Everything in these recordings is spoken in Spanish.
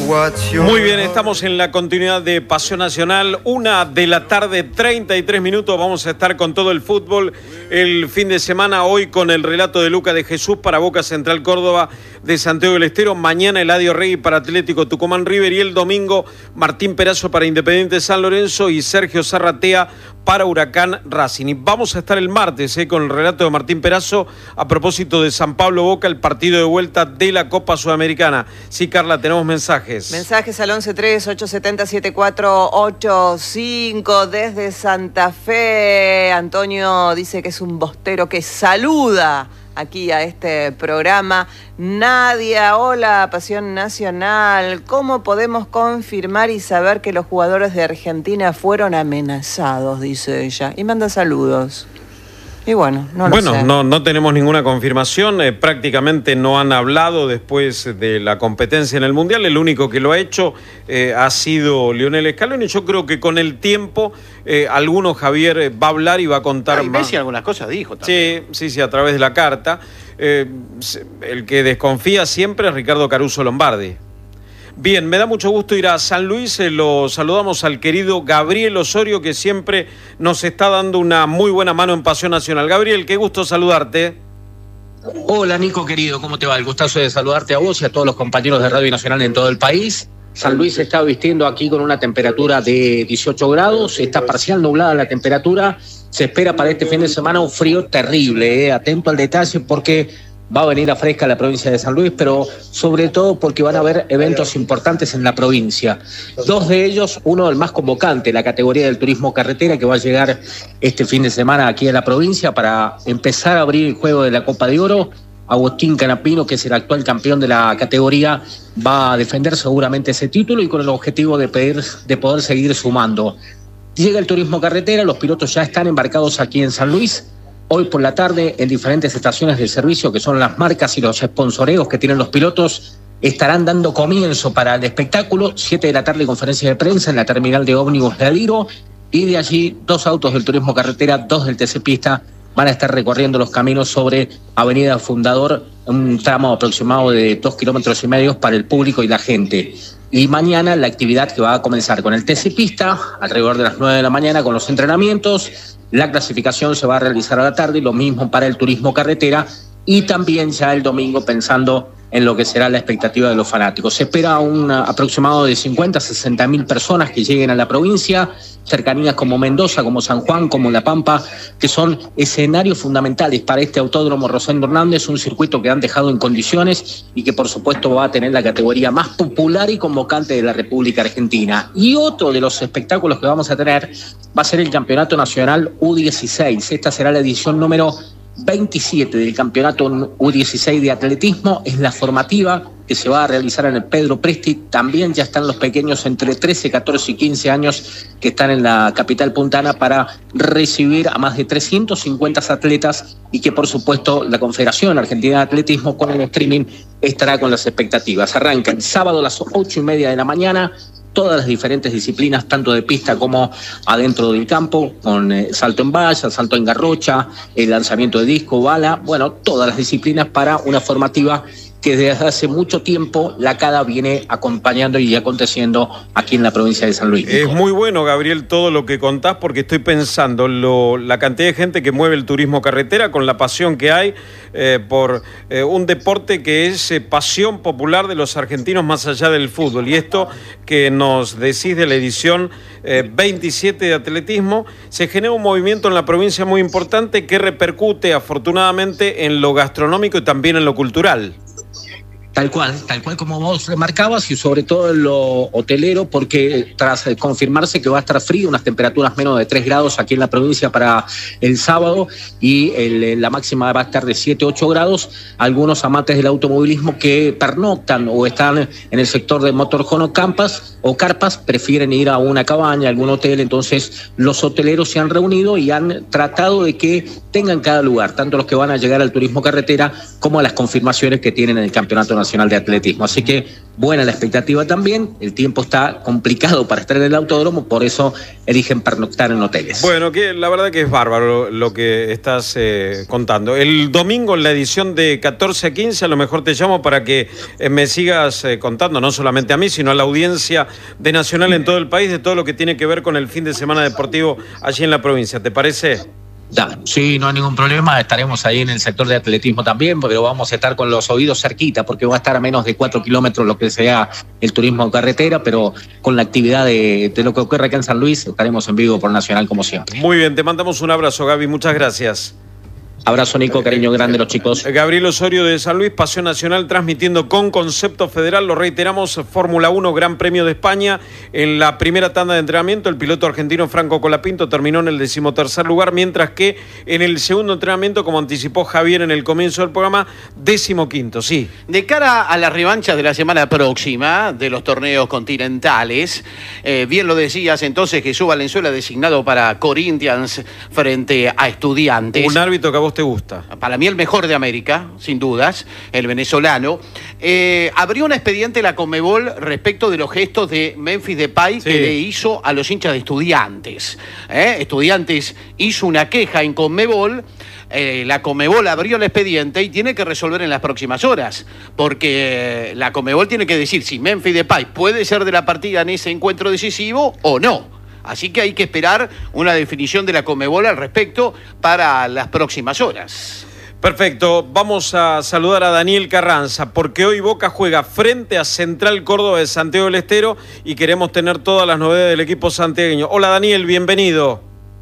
Muy bien, estamos en la continuidad de Pasión Nacional, 1:33 p.m. Vamos a estar con todo el fútbol el fin de semana, hoy con el relato de Luca de Jesús para Boca Central Córdoba de Santiago del Estero, mañana Eladio Rey para Atlético Tucumán River y el domingo Martín Perazo para Independiente San Lorenzo y Sergio Zarratea para Huracán Racing. Y vamos a estar el martes con el relato de Martín Perazo a propósito de San Pablo Boca, el partido de vuelta de la Copa Sudamericana. Sí, Carla, tenemos mensajes. Mensajes al 11-3-870-7485 desde Santa Fe. Antonio dice que es un bostero que saluda aquí a este programa. Nadia, hola, Pasión Nacional. ¿Cómo podemos confirmar y saber que los jugadores de Argentina fueron amenazados? Dice ella. Y manda saludos. Y bueno, no lo sé. No tenemos ninguna confirmación. Prácticamente no han hablado después de la competencia en el Mundial. El único que lo ha hecho ha sido Lionel Scaloni. Yo creo que con el tiempo alguno Javier va a hablar y va a contar más. Messi algunas cosas dijo también. Sí, a través de la carta. El que desconfía siempre es Ricardo Caruso Lombardi. Bien, me da mucho gusto ir a San Luis. Lo saludamos al querido Gabriel Osorio, que siempre nos está dando una muy buena mano en Pasión Nacional. Gabriel, qué gusto saludarte. Hola, Nico, querido, ¿cómo te va? El gustazo de saludarte a vos y a todos los compañeros de Radio Nacional en todo el país. San Luis se está vistiendo aquí con una temperatura de 18 grados. Está parcial nublada la temperatura. Se espera para este fin de semana un frío terrible. Atento al detalle porque va a venir a fresca la provincia de San Luis, pero sobre todo porque van a haber eventos importantes en la provincia. Dos de ellos, uno el más convocante, la categoría del turismo carretera, que va a llegar este fin de semana aquí a la provincia para empezar a abrir el juego de la Copa de Oro. Agustín Canapino, que es el actual campeón de la categoría, va a defender seguramente ese título y con el objetivo de poder seguir sumando. Llega el turismo carretera, los pilotos ya están embarcados aquí en San Luis. Hoy por la tarde, en diferentes estaciones de servicio, que son las marcas y los sponsoreos que tienen los pilotos, estarán dando comienzo para el espectáculo. 7 de la tarde, conferencia de prensa en la terminal de ómnibus de Aliro. Y de allí, 2 autos del turismo carretera, 2 del TC Pista, van a estar recorriendo los caminos sobre Avenida Fundador, un tramo aproximado de 2,5 kilómetros para el público y la gente. Y mañana la actividad que va a comenzar con el TC Pista, alrededor de las 9 de la mañana, con los entrenamientos. La clasificación se va a realizar a la tarde, y lo mismo para el turismo carretera, y también ya el domingo pensando en lo que será la expectativa de los fanáticos. Se espera un aproximado de 50 a 60 mil personas que lleguen a la provincia, cercanías como Mendoza, como San Juan, como La Pampa, que son escenarios fundamentales para este Autódromo Rosendo Hernández, un circuito que han dejado en condiciones y que por supuesto va a tener la categoría más popular y convocante de la República Argentina. Y otro de los espectáculos que vamos a tener va a ser el Campeonato Nacional U16. Esta será la edición número 27 del Campeonato U16 de atletismo. Es la formativa que se va a realizar en el Pedro Presti. También ya están los pequeños entre 13, 14 y 15 años que están en la capital puntana para recibir a más de 350 atletas, y que por supuesto la Confederación Argentina de Atletismo con el streaming estará con las expectativas. Arranca el sábado a las 8:30 de la mañana. Todas las diferentes disciplinas, tanto de pista como adentro del campo, con salto en valla, salto en garrocha, el lanzamiento de disco, bala, bueno, todas las disciplinas para una formativa que desde hace mucho tiempo la CADA viene acompañando y aconteciendo aquí en la provincia de San Luis. Es muy bueno, Gabriel, todo lo que contás, porque estoy pensando la cantidad de gente que mueve el turismo carretera, con la pasión que hay por un deporte que es pasión popular de los argentinos más allá del fútbol. Y esto que nos decís de la edición 27 de atletismo, se genera un movimiento en la provincia muy importante que repercute afortunadamente en lo gastronómico y también en lo cultural. Tal cual como vos remarcabas, y sobre todo en lo hotelero, porque tras confirmarse que va a estar frío, unas temperaturas menos de 3 grados aquí en la provincia para el sábado, y la máxima va a estar de 7, 8 grados, algunos amantes del automovilismo que pernoctan o están en el sector de motorhome o carpas prefieren ir a una cabaña, a algún hotel. Entonces los hoteleros se han reunido y han tratado de que tengan cada lugar, tanto los que van a llegar al turismo carretera como a las confirmaciones que tienen en el Campeonato Nacional. Nacional de Atletismo. Así que buena la expectativa también, el tiempo está complicado para estar en el autódromo, por eso eligen pernoctar en hoteles. Bueno, que la verdad que es bárbaro lo que estás contando. El domingo en la edición de 14 a 15 a lo mejor te llamo para que me sigas contando, no solamente a mí, sino a la audiencia de Nacional en todo el país, de todo lo que tiene que ver con el fin de semana deportivo allí en la provincia. ¿Te parece? Sí, no hay ningún problema, estaremos ahí en el sector de atletismo también, pero vamos a estar con los oídos cerquita, porque va a estar a menos de 4 kilómetros lo que sea el turismo carretera, pero con la actividad de lo que ocurre acá en San Luis, estaremos en vivo por Nacional como siempre. Muy bien, te mandamos un abrazo, Gaby, muchas gracias. Abrazo, Nico, cariño grande los chicos. Gabriel Osorio de San Luis, Pasión Nacional, transmitiendo con concepto federal. Lo reiteramos, Fórmula 1, Gran Premio de España. En la primera tanda de entrenamiento, el piloto argentino Franco Colapinto terminó en el 13º lugar, mientras que en el segundo entrenamiento, como anticipó Javier en el comienzo del programa, 15º, sí. De cara a las revanchas de la semana próxima de los torneos continentales, bien lo decías, entonces Jesús Valenzuela designado para Corinthians frente a Estudiantes. Un árbitro que a vos te gusta. Para mí el mejor de América, sin dudas, el venezolano. Abrió un expediente la Conmebol respecto de los gestos de Memphis Depay que le hizo a los hinchas de Estudiantes. Estudiantes hizo una queja en Conmebol. La Conmebol abrió el expediente y tiene que resolver en las próximas horas, porque la Conmebol tiene que decir si Memphis Depay puede ser de la partida en ese encuentro decisivo o no. Así que hay que esperar una definición de la Conmebol al respecto para las próximas horas. Perfecto, vamos a saludar a Daniel Carranza, porque hoy Boca juega frente a Central Córdoba de Santiago del Estero y queremos tener todas las novedades del equipo santiagueño. Hola Daniel, bienvenido.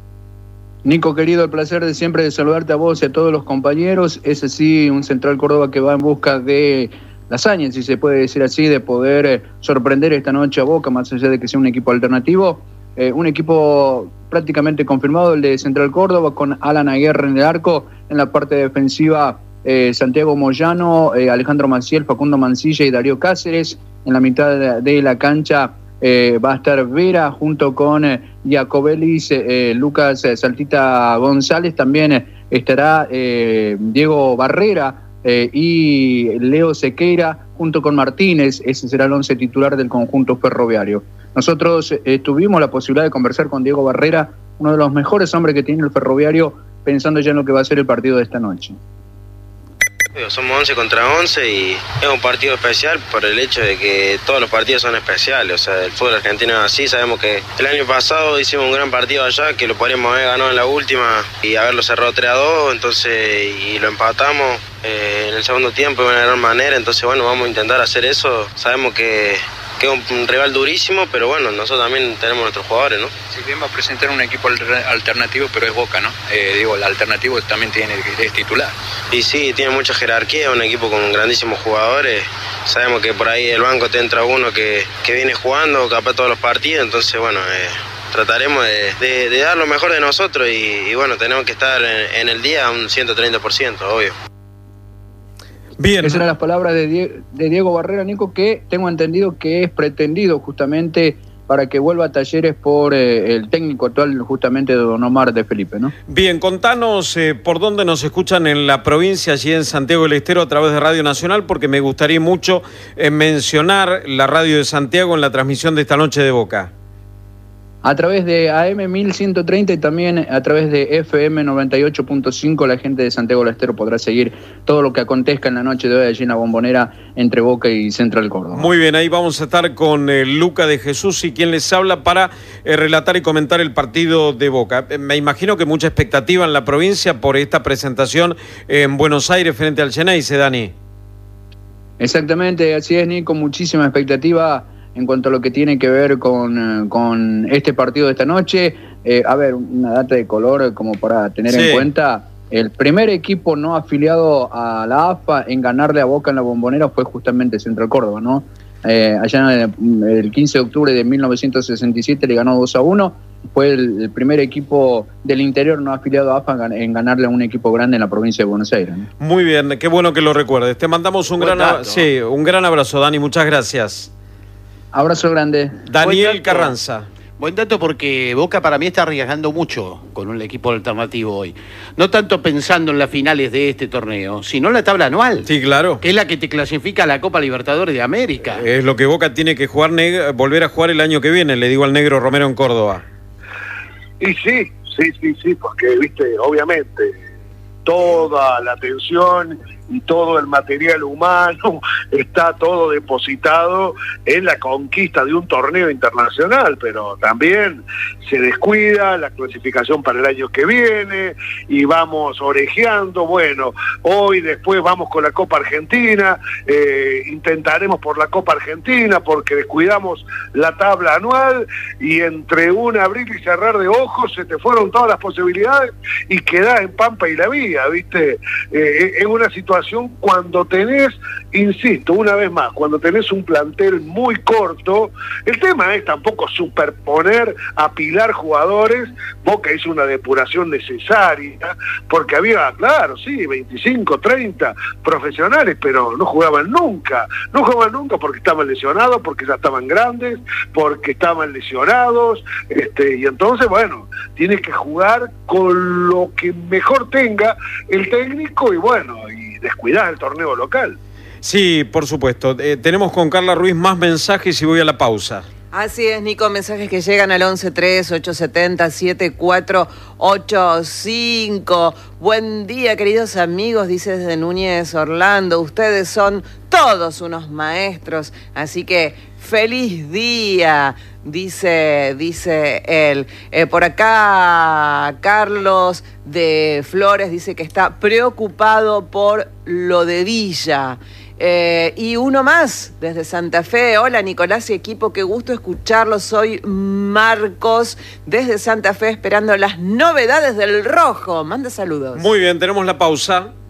Nico, querido, el placer de siempre de saludarte a vos y a todos los compañeros. Es así, un Central Córdoba que va en busca de la hazaña, si se puede decir así, de poder sorprender esta noche a Boca, más allá de que sea un equipo alternativo. Un equipo prácticamente confirmado, el de Central Córdoba, con Alan Aguirre en el arco. En la parte defensiva, Santiago Moyano, Alejandro Maciel, Facundo Mancilla y Darío Cáceres. En la mitad de la cancha va a estar Vera junto con Jacobelis, Lucas Saltita González. También estará Diego Barrera y Leo Sequeira junto con Martínez. Ese será el 11 titular del conjunto ferroviario. Nosotros tuvimos la posibilidad de conversar con Diego Barrera, uno de los mejores hombres que tiene el ferroviario, pensando ya en lo que va a ser el partido de esta noche. Somos 11 contra 11 y es un partido especial por el hecho de que todos los partidos son especiales. O sea, el fútbol argentino es así. Sabemos que el año pasado hicimos un gran partido allá, que lo podríamos haber ganado en la última y haberlo cerrado 3-2, entonces, y lo empatamos en el segundo tiempo de una gran manera. Entonces, bueno, vamos a intentar hacer eso. Sabemos que es un rival durísimo, pero bueno, nosotros también tenemos nuestros jugadores, ¿no? Si bien va a presentar un equipo alternativo, pero es Boca, ¿no? El alternativo también es titular. Y sí, tiene mucha jerarquía, un equipo con grandísimos jugadores. Sabemos que por ahí el banco te entra uno que viene jugando capaz todos los partidos, entonces bueno, trataremos de dar lo mejor de nosotros y bueno, tenemos que estar en el día a un 130%, obvio. Bien. Esas eran las palabras de Diego Barrera, Nico, que tengo entendido que es pretendido justamente para que vuelva a Talleres por el técnico actual justamente de Don Omar de Felipe, ¿no? Bien, contanos por dónde nos escuchan en la provincia, allí en Santiago del Estero, a través de Radio Nacional, porque me gustaría mucho mencionar la radio de Santiago en la transmisión de esta noche de Boca. A través de AM 1130 y también a través de FM 98.5 la gente de Santiago del Estero podrá seguir todo lo que acontezca en la noche de hoy allí en la Bombonera entre Boca y Central Córdoba. Muy bien, ahí vamos a estar con Luca de Jesús y quien les habla para relatar y comentar el partido de Boca. Me imagino que mucha expectativa en la provincia por esta presentación en Buenos Aires frente al Xeneize, Dani. Exactamente, así es, Nico, muchísima expectativa en cuanto a lo que tiene que ver con este partido de esta noche. A ver, una data de color como para tener en cuenta. El primer equipo no afiliado a la AFA en ganarle a Boca en la Bombonera fue justamente Central Córdoba, ¿no? Allá el 15 de octubre de 1967 le ganó 2-1. Fue el primer equipo del interior no afiliado a AFA en ganarle a un equipo grande en la provincia de Buenos Aires, ¿no? Muy bien, qué bueno que lo recuerdes. Te mandamos un gran abrazo, Dani, muchas gracias. Abrazo grande. Daniel Carranza. Buen dato porque Boca para mí está arriesgando mucho con un equipo alternativo hoy. No tanto pensando en las finales de este torneo, sino en la tabla anual. Sí, claro. Que es la que te clasifica a la Copa Libertadores de América. Es lo que Boca tiene que jugar, volver a jugar el año que viene, le digo al negro Romero en Córdoba. Y sí, porque, viste, obviamente, toda la atención y todo el material humano está todo depositado en la conquista de un torneo internacional, pero también se descuida la clasificación para el año que viene y vamos orejeando. Bueno, hoy después vamos con la Copa Argentina, intentaremos por la Copa Argentina porque descuidamos la tabla anual y entre un abrir y cerrar de ojos se te fueron todas las posibilidades y quedás en Pampa y la Vía, ¿viste? Es una situación cuando tenés, insisto, una vez más, cuando tenés un plantel muy corto, el tema es tampoco superponer, apilar jugadores. Boca hizo una depuración necesaria, porque había, claro, sí, 25, 30 profesionales, pero no jugaban nunca porque estaban lesionados, porque ya estaban grandes, porque estaban lesionados, y entonces, bueno, tienes que jugar con lo que mejor tenga el técnico y bueno, y descuidar el torneo local. Sí, por supuesto. Tenemos con Carla Ruiz más mensajes y voy a la pausa. Así es, Nico, mensajes que llegan al 11-3-870-7485. Buen día, queridos amigos, dice desde Núñez, Orlando. Ustedes son todos unos maestros, así que feliz día, dice él. Por acá, Carlos de Flores dice que está preocupado por lo de Villa. Y uno más desde Santa Fe. Hola Nicolás y equipo, qué gusto escucharlos. Soy Marcos desde Santa Fe esperando las novedades del Rojo. Manda saludos. Muy bien, tenemos la pausa.